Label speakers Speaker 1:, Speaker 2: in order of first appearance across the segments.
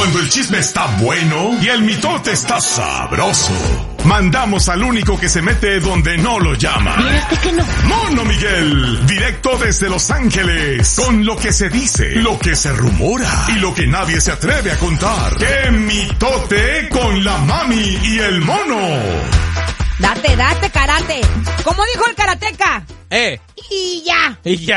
Speaker 1: Cuando el chisme está bueno y el mitote está sabroso, mandamos al único que se mete donde no lo llama.
Speaker 2: Fíjate que no.
Speaker 1: Mono Miguel, directo desde Los Ángeles, con lo que se dice, lo que se rumora y lo que nadie se atreve a contar. ¡Qué mitote con la mami y el mono!
Speaker 2: Date, karate. ¿Cómo dijo el karateca? Y ya.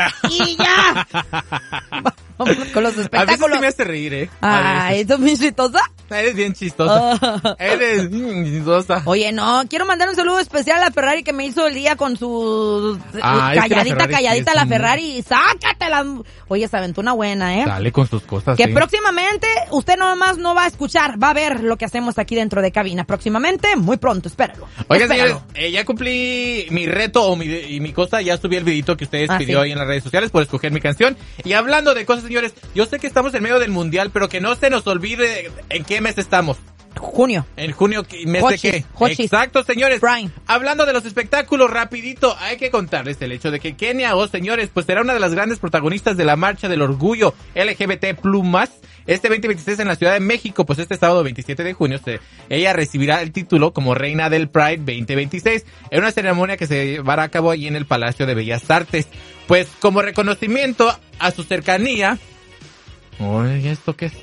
Speaker 2: Vamos con los espectáculos.
Speaker 3: A veces sí me hace reír,
Speaker 2: Ay, ¿esto es muy chistosa?
Speaker 3: Eres bien chistosa. Eres chistosa.
Speaker 2: Oye, no, quiero mandar un saludo especial a Ferrari que me hizo el día con su calladita la Ferrari. Sácatela. Oye, se aventó una buena,
Speaker 3: Dale con sus cosas.
Speaker 2: Que próximamente usted nomás no va a escuchar, va a ver lo que hacemos aquí dentro de cabina. Próximamente, muy pronto, espéralo.
Speaker 3: Oigan, señores, ya cumplí mi reto y mi cosa. Ya subí el videito que ustedes pidió ahí en las redes sociales por escoger mi canción. Y hablando de cosas, señores, yo sé que estamos en medio del mundial, pero que no se nos olvide en qué mes estamos.
Speaker 2: Junio.
Speaker 3: En junio, ¿mes de qué?
Speaker 2: Hochis.
Speaker 3: Exacto, señores.
Speaker 2: Prime.
Speaker 3: Hablando de los espectáculos, rapidito, hay que contarles el hecho de que Kenia, señores, pues será una de las grandes protagonistas de la Marcha del Orgullo LGBT+, este 2026 en la Ciudad de México. Pues este sábado 27 de junio ella recibirá el título como Reina del Pride 2026 en una ceremonia que se llevará a cabo allí en el Palacio de Bellas Artes. Pues como reconocimiento a su cercanía... Oye, ¿esto qué es?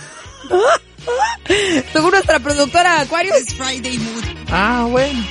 Speaker 2: Según nuestra productora Aquarius.
Speaker 4: Es Friday Mood.
Speaker 3: Ah, bueno.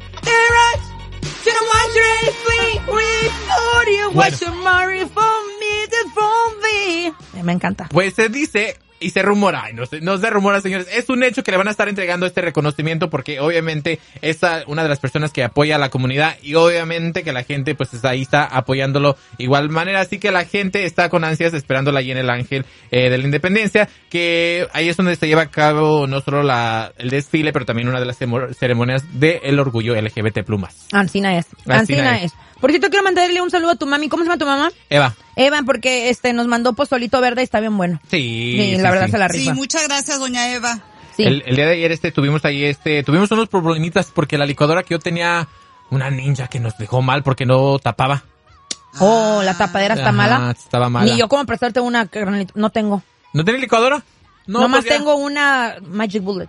Speaker 2: Me encanta.
Speaker 3: Pues se dice y se rumora, no se rumora, señores, es un hecho que le van a estar entregando este reconocimiento porque obviamente es una de las personas que apoya a la comunidad y obviamente que la gente pues ahí está apoyándolo igual manera, así que la gente está con ansias esperándola ahí en el Ángel de la Independencia, que ahí es donde se lleva a cabo no solo el desfile, pero también una de las ceremonias del orgullo LGBT+.
Speaker 2: Ancina es. Por cierto, quiero mandarle un saludo a tu mami. ¿Cómo se llama tu mamá?
Speaker 3: Eva,
Speaker 2: porque nos mandó pozolito verde y está bien bueno.
Speaker 3: Sí,
Speaker 2: la verdad se la rifa.
Speaker 4: Sí, muchas gracias, doña Eva.
Speaker 2: Sí.
Speaker 3: El día de ayer tuvimos unos problemitas porque la licuadora que yo tenía, una ninja que nos dejó mal porque no tapaba.
Speaker 2: La tapadera está mala.
Speaker 3: Estaba mala.
Speaker 2: Ni yo como prestarte una, no tengo.
Speaker 3: ¿No tiene licuadora? No,
Speaker 2: nomás
Speaker 3: pues
Speaker 2: tengo una Magic Bullet.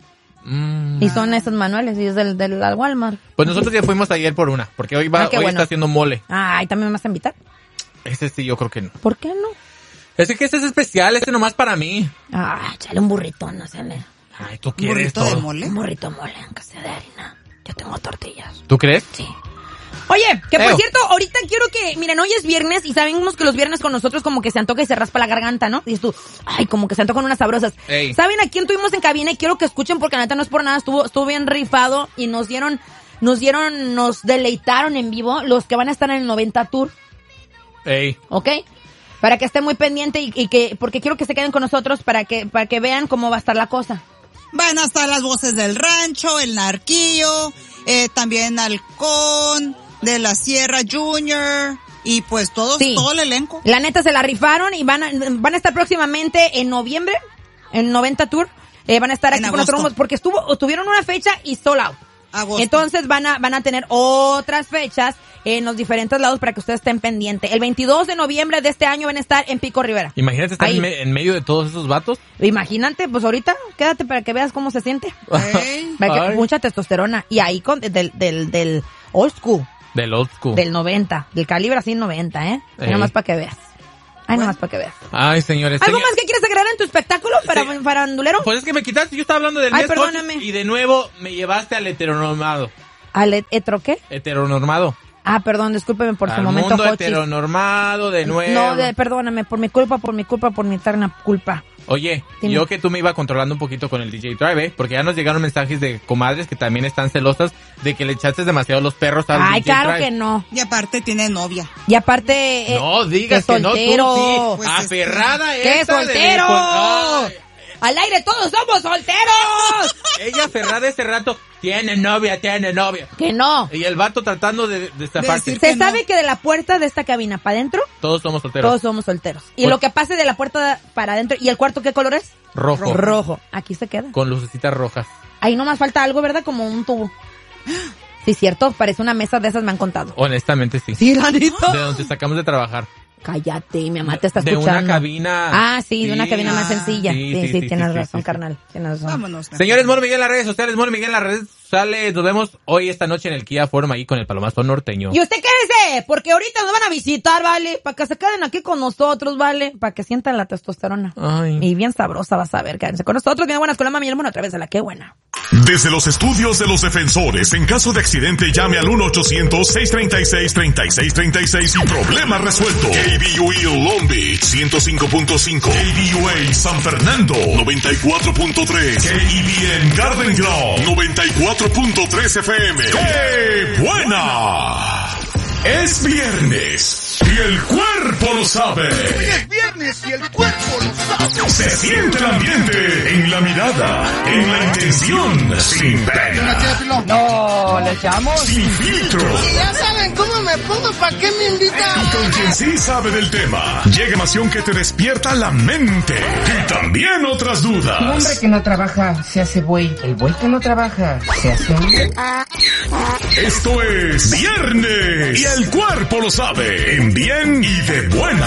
Speaker 2: Y son esas manuales y es del Walmart.
Speaker 3: Pues nosotros ya fuimos ayer por una, porque hoy
Speaker 2: bueno.
Speaker 3: está haciendo mole.
Speaker 2: Ay, ¿también me vas a invitar?
Speaker 3: Ese sí, yo creo que no.
Speaker 2: ¿Por qué no?
Speaker 3: Ese que ese es especial, nomás para mí.
Speaker 2: Échale un burrito, no sé.
Speaker 3: Ay, ¿tú quieres
Speaker 4: ¿Burrito
Speaker 3: todo?
Speaker 4: de mole?
Speaker 2: Un burrito mole, aunque sea de harina. Yo tengo tortillas.
Speaker 3: ¿Tú crees?
Speaker 2: Sí. Oye, que por cierto, ahorita quiero que, miren, hoy es viernes y sabemos que los viernes con nosotros como que se antoja y se raspa la garganta, ¿no? Y dices tú, ay, como que se antojan unas sabrosas.
Speaker 3: Ey.
Speaker 2: ¿Saben a quién tuvimos en cabina? Y quiero que escuchen porque la neta no es por nada, estuvo bien rifado y nos deleitaron en vivo los que van a estar en el 90 Tour.
Speaker 3: Ey.
Speaker 2: ¿Ok? Para que estén muy pendientes y que, porque quiero que se queden con nosotros para que vean cómo va a estar la cosa.
Speaker 4: Van a estar las voces del rancho, el Narquillo, también Halcón, de la Sierra Junior, y pues todo el elenco.
Speaker 2: La neta se la rifaron y van a estar próximamente en noviembre, en 90 Tour, van a estar aquí con nosotros porque tuvieron una fecha y sold out.
Speaker 4: Agosto.
Speaker 2: Entonces van a tener otras fechas en los diferentes lados para que ustedes estén pendientes. El 22 de noviembre de este año van a estar en Pico Rivera.
Speaker 3: Imagínate estar en medio de todos esos vatos.
Speaker 2: Imagínate, pues ahorita, quédate para que veas cómo se siente. Mucha testosterona. Y ahí del old school.
Speaker 3: Del old school.
Speaker 2: Del 90, del calibre así 90, nomás para que veas. Nomás para que veas.
Speaker 3: Ay, señores.
Speaker 2: ¿Algo más que quieres agregar en tu espectáculo para farandulero?
Speaker 3: Pues es que me quitaste, yo estaba hablando del mes
Speaker 2: perdóname.
Speaker 3: y de nuevo me llevaste al heteronormado.
Speaker 2: ¿Al hetero qué?
Speaker 3: Heteronormado.
Speaker 2: Perdón, discúlpeme por su
Speaker 3: al
Speaker 2: momento,
Speaker 3: mundo
Speaker 2: Hochis.
Speaker 3: heteronormado de nuevo.
Speaker 2: No, perdóname, por mi culpa, por mi eterna culpa.
Speaker 3: Oye,
Speaker 2: Dime.
Speaker 3: yo que tú me iba controlando un poquito con el DJ Drive, porque ya nos llegaron mensajes de comadres que también están celosas de que le echaste demasiado los perros al
Speaker 2: Ay,
Speaker 3: DJ
Speaker 2: claro
Speaker 3: Drive.
Speaker 2: que no.
Speaker 4: Y aparte tiene novia.
Speaker 2: Y aparte...
Speaker 3: No digas
Speaker 2: que
Speaker 3: que no, tú
Speaker 2: soltero.
Speaker 3: sí.
Speaker 4: Pues
Speaker 3: Aferrada
Speaker 2: ¡Qué
Speaker 3: esta
Speaker 2: soltero!
Speaker 3: Ay,
Speaker 2: ¡Al aire todos somos solteros!
Speaker 3: ella aferrada ese rato, tiene novia.
Speaker 2: Que no.
Speaker 3: Y el vato tratando de zafarse.
Speaker 4: decir-
Speaker 2: Se
Speaker 4: que no.
Speaker 2: sabe que de la puerta de esta cabina para adentro,
Speaker 3: Todos somos solteros.
Speaker 2: todos somos solteros. Y
Speaker 3: Pues-
Speaker 2: lo que pase de la puerta para adentro, ¿y el cuarto qué color es?
Speaker 3: Rojo.
Speaker 2: Rojo. Aquí se queda.
Speaker 3: Con lucecitas rojas.
Speaker 2: Ahí nomás falta algo, ¿verdad? Como un tubo. Sí, cierto, parece una mesa de esas, me han contado.
Speaker 3: Honestamente sí.
Speaker 2: Sí, la neta.
Speaker 3: De donde sacamos de trabajar.
Speaker 2: Cállate, mi mamá te está escuchando.
Speaker 3: De una cabina.
Speaker 2: Ah, sí, de una cabina más sencilla. Sí, tienes razón, carnal. Tienes razón.
Speaker 4: Vámonos.
Speaker 3: Señores, Mono Miguel en las redes sociales, Mono Miguel en las redes sociales. Nos vemos hoy esta noche en el Kia Forum ahí con el Palomazo Norteño.
Speaker 2: Y usted quédese, porque ahorita nos van a visitar, ¿vale? Para que se queden aquí con nosotros, ¿vale? Para que sientan la testosterona.
Speaker 3: Ay.
Speaker 2: Y bien sabrosa, vas a ver. Quédense con nosotros. Bien buenas con la mami y el mono a través de la Qué Buena.
Speaker 1: Desde los estudios de los defensores, en caso de accidente llame al 1-800-636-3636 y problema resuelto. KBUE Long Beach 105.5, KBUA San Fernando 94.3, KEBN Garden Grove 94.3 FM. ¡Qué buena! Es viernes y el cuerpo lo sabe.
Speaker 5: Es viernes y el cuerpo lo sabe.
Speaker 1: Se siente el ambiente en la mirada, en la intención, sin pena,
Speaker 5: No, le echamos.
Speaker 1: sin filtro.
Speaker 5: Ya saben cómo me pongo, ¿para qué me invitan?
Speaker 1: Y con quien sí sabe del tema, llega emoción que te despierta la mente y también otras
Speaker 6: El hombre
Speaker 1: dudas.
Speaker 6: que no trabaja se hace buey. El buey que no trabaja se hace hombre.
Speaker 1: Esto es Viernes y el cuerpo lo sabe, en bien y de buena.